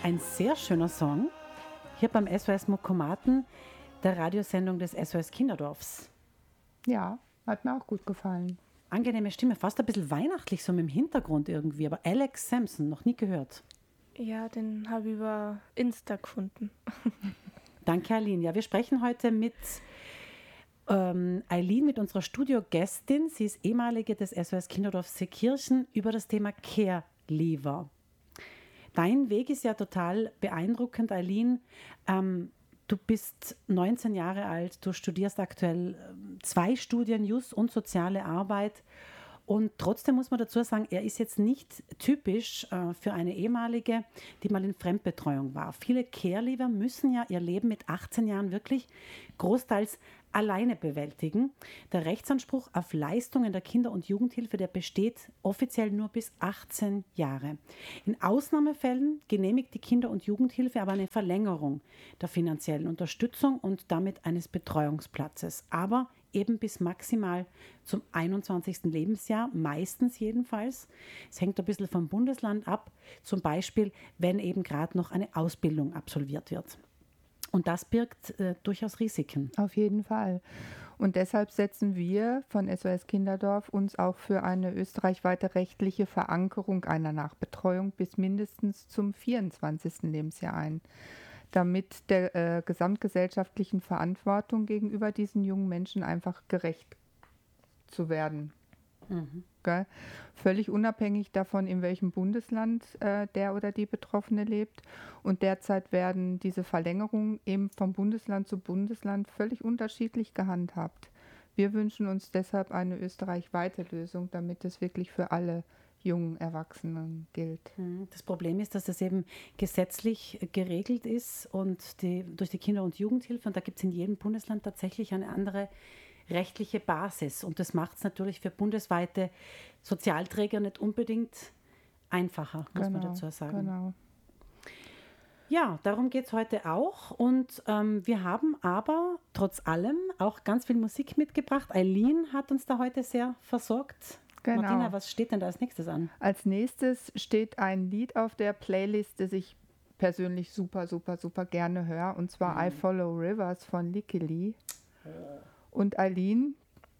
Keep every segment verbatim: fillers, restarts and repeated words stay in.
Ein sehr schöner Song, hier beim S O S Mokomaten, der Radiosendung des S O S Kinderdorfs. Ja, hat mir auch gut gefallen. Angenehme Stimme, fast ein bisschen weihnachtlich, so mit dem Hintergrund irgendwie, aber Alex Sampson, noch nie gehört. Ja, den habe ich über Insta gefunden. Danke, Eileen. Ja, wir sprechen heute mit ähm, Eileen, mit unserer Studiogästin. Sie ist ehemalige des S O S Kinderdorf Seekirchen über das Thema Care-Leaver. Dein Weg ist ja total beeindruckend, Eileen. Ähm, du bist neunzehn Jahre alt, du studierst aktuell zwei Studien, Jus und Soziale Arbeit. Und trotzdem muss man dazu sagen, er ist jetzt nicht typisch äh, für eine ehemalige, die mal in Fremdbetreuung war. Viele Care-Leaver müssen ja ihr Leben mit achtzehn Jahren wirklich großteils alleine bewältigen. Der Rechtsanspruch auf Leistungen der Kinder- und Jugendhilfe, der besteht offiziell nur bis achtzehn Jahre. In Ausnahmefällen genehmigt die Kinder- und Jugendhilfe aber eine Verlängerung der finanziellen Unterstützung und damit eines Betreuungsplatzes. Aber eben bis maximal zum einundzwanzigsten Lebensjahr, meistens jedenfalls. Es hängt ein bisschen vom Bundesland ab, zum Beispiel, wenn eben gerade noch eine Ausbildung absolviert wird. Und das birgt äh, durchaus Risiken. Auf jeden Fall. Und deshalb setzen wir von S O S Kinderdorf uns auch für eine österreichweite rechtliche Verankerung einer Nachbetreuung bis mindestens zum vierundzwanzigsten Lebensjahr ein, damit der äh, gesamtgesellschaftlichen Verantwortung gegenüber diesen jungen Menschen einfach gerecht zu werden. Mhm. Gell? Völlig unabhängig davon, in welchem Bundesland äh, der oder die Betroffene lebt. Und derzeit werden diese Verlängerungen eben vom Bundesland zu Bundesland völlig unterschiedlich gehandhabt. Wir wünschen uns deshalb eine österreichweite Lösung, damit es wirklich für alle jungen Erwachsenen gilt. Das Problem ist, dass das eben gesetzlich geregelt ist und die, durch die Kinder- und Jugendhilfe. Und da gibt es in jedem Bundesland tatsächlich eine andere rechtliche Basis. Und das macht es natürlich für bundesweite Sozialträger nicht unbedingt einfacher, muss genau, man dazu sagen. Genau. Ja, darum geht es heute auch. Und ähm, wir haben aber trotz allem auch ganz viel Musik mitgebracht. Eileen hat uns da heute sehr versorgt. Genau. Martina, was steht denn da als nächstes an? Als nächstes steht ein Lied auf der Playlist, das ich persönlich super, super, super gerne höre. Und zwar mhm. I Follow Rivers von Licky Lee. Oh. Und Eileen,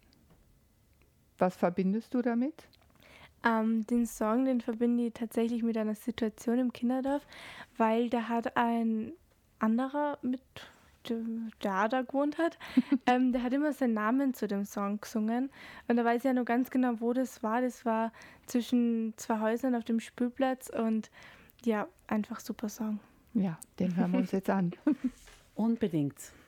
was verbindest du damit? Ähm, den Song, den verbinde ich tatsächlich mit einer Situation im Kinderdorf, weil da hat ein anderer mit, der da gewohnt hat, ähm, der hat immer seinen Namen zu dem Song gesungen. Und da weiß ich ja noch ganz genau, wo das war. Das war zwischen zwei Häusern auf dem Spielplatz und ja, einfach super Song. Ja, den hören wir uns jetzt an. Unbedingt.